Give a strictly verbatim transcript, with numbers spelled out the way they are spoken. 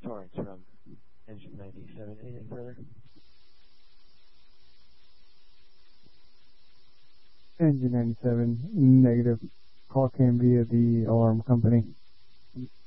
Torrance from Engine ninety-seven. Anything further? Engine ninety-seven, negative. Call came via the alarm company.